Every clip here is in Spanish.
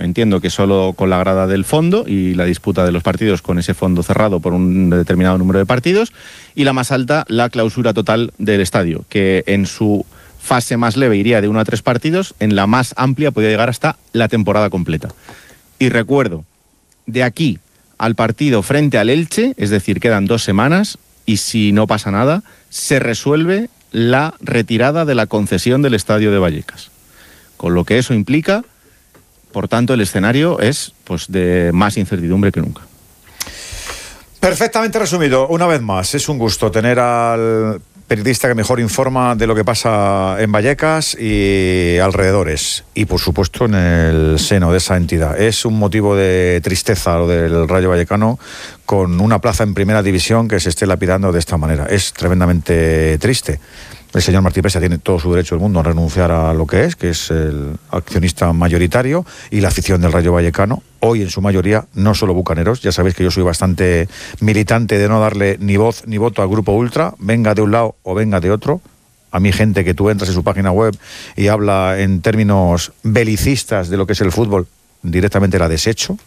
entiendo que solo con la grada del fondo y la disputa de los partidos con ese fondo cerrado por un determinado número de partidos, y la más alta, la clausura total del estadio, que en su fase más leve iría de 1 a 3 partidos, en la más amplia podría llegar hasta la temporada completa. Y recuerdo, de aquí al partido frente al Elche, es decir, quedan 2 semanas, y si no pasa nada, se resuelve la retirada de la concesión del estadio de Vallecas. Con lo que eso implica, por tanto, el escenario es pues de más incertidumbre que nunca. Perfectamente resumido. Una vez más, es un gusto tener al periodista que mejor informa de lo que pasa en Vallecas y alrededores, y por supuesto en el seno de esa entidad. Es un motivo de tristeza lo del Rayo Vallecano, con una plaza en primera división que se esté lapidando de esta manera. Es tremendamente triste. El señor Martí Presa tiene todo su derecho del mundo a renunciar a lo que es el accionista mayoritario, y la afición del Rayo Vallecano, hoy en su mayoría, no solo bucaneros. Ya sabéis que yo soy bastante militante de no darle ni voz ni voto al grupo ultra, venga de un lado o venga de otro. A mí, gente que tú entras en su página web y habla en términos belicistas de lo que es el fútbol, directamente la desecho.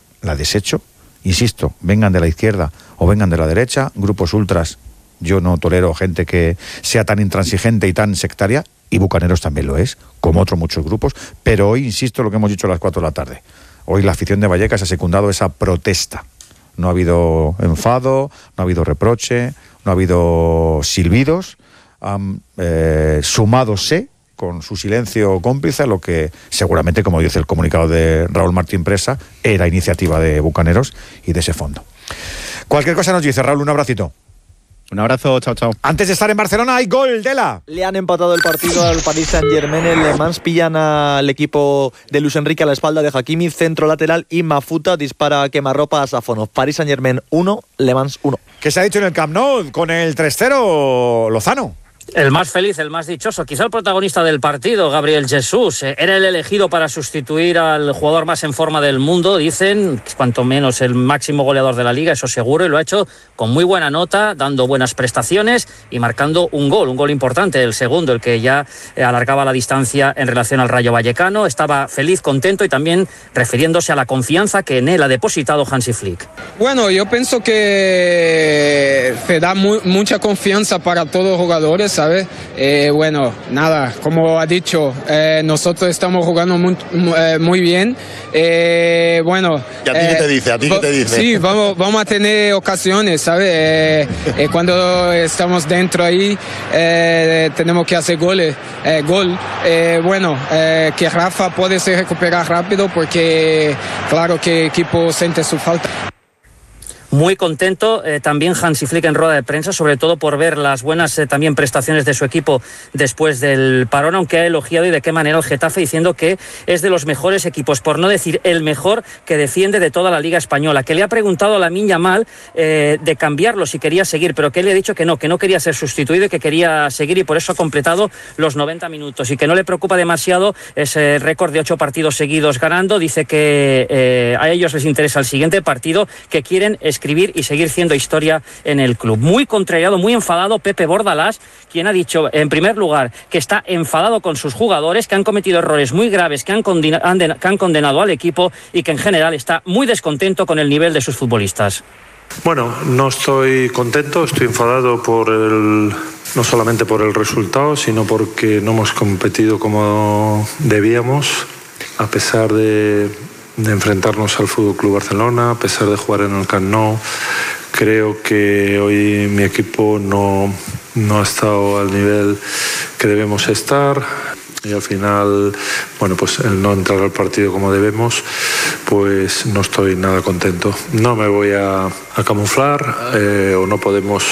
Insisto, vengan de la izquierda o vengan de la derecha, grupos ultras. Yo no tolero gente que sea tan intransigente y tan sectaria, y Bucaneros también lo es, como otros muchos grupos, pero hoy, insisto, lo que hemos dicho a las 4 de la tarde. Hoy la afición de Vallecas ha secundado esa protesta. No ha habido enfado, no ha habido reproche, no ha habido silbidos, han sumádose con su silencio cómplice a lo que seguramente, como dice el comunicado de Raúl Martín Presa, era iniciativa de Bucaneros y de ese fondo. Cualquier cosa nos dice, Raúl, un abracito. Un abrazo, chao, chao. Antes de estar en Barcelona hay gol de la... Le han empatado el partido al Paris Saint-Germain. El Le Mans pillan al equipo de Luis Enrique a la espalda de Hakimi, centro lateral, y Mafuta dispara a quemarropa a Safonov. Paris Saint-Germain 1, Le Mans 1. ¿Qué se ha dicho en el Camp Nou con el 3-0, Lozano? El más feliz, el más dichoso, quizá el protagonista del partido, Gabriel Jesús. Era el elegido para sustituir al jugador más en forma del mundo, dicen, cuanto menos el máximo goleador de la liga, eso seguro, y lo ha hecho con muy buena nota, dando buenas prestaciones y marcando un gol importante, el segundo, el que ya alargaba la distancia en relación al Rayo Vallecano. Estaba feliz, contento, y también refiriéndose a la confianza que en él ha depositado Hansi Flick. Bueno, yo pienso que se da mucha confianza para todos los jugadores, ¿sabes? Bueno, nada, como ha dicho, nosotros estamos jugando muy bien. Bueno. ¿Y a ti qué te dice? ¿A ti qué te dice? Sí, vamos a tener ocasiones, ¿sabes? Cuando estamos dentro ahí, tenemos que hacer gol. Bueno, que Rafa puede se recuperar rápido, porque claro que el equipo siente su falta. Muy contento también Hansi Flick en rueda de prensa, sobre todo por ver las buenas también prestaciones de su equipo después del parón, aunque ha elogiado y de qué manera el Getafe, diciendo que es de los mejores equipos, por no decir el mejor, que defiende de toda la Liga Española, que le ha preguntado a Lamine Yamal de cambiarlo si quería seguir, pero que él le ha dicho que no quería ser sustituido y que quería seguir, y por eso ha completado los 90 minutos y que no le preocupa demasiado ese récord de 8 partidos seguidos ganando. Dice que a ellos les interesa el siguiente partido, que quieren escribir y seguir siendo historia en el club. Muy contrariado, muy enfadado Pepe Bordalás, quien ha dicho en primer lugar que está enfadado con sus jugadores, que han cometido errores muy graves, que han condenado al equipo, y que en general está muy descontento con el nivel de sus futbolistas. Bueno, no estoy contento, estoy enfadado no solamente por el resultado, sino porque no hemos competido como debíamos, a pesar de enfrentarnos al FC Barcelona, a pesar de jugar en el Camp Nou. Creo que hoy mi equipo no ha estado al nivel que debemos estar, y al final, bueno, pues el no entrar al partido como debemos, pues no estoy nada contento. No me voy a camuflar, o no podemos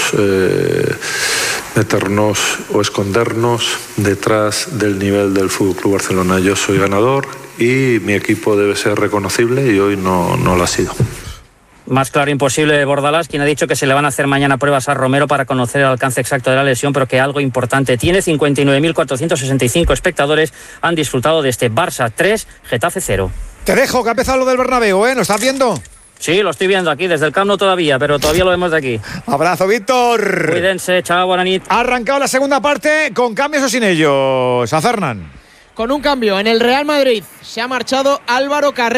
meternos o escondernos detrás del nivel del FC Barcelona. Yo soy ganador y mi equipo debe ser reconocible, y hoy no lo ha sido. Más claro imposible Bordalás, quien ha dicho que se le van a hacer mañana pruebas a Romero para conocer el alcance exacto de la lesión, pero que algo importante tiene. 59.465 espectadores han disfrutado de este Barça 3, Getafe 0. Te dejo, que ha empezado lo del Bernabéu, ¿eh? ¿Lo estás viendo? Sí, lo estoy viendo aquí, desde el Camp Nou todavía, pero todavía lo vemos de aquí. Abrazo, Víctor. Cuídense, chao, buena nit. Ha arrancado la segunda parte, con cambios o sin ellos. A Fernán. Con un cambio en el Real Madrid se ha marchado Álvaro Carrera.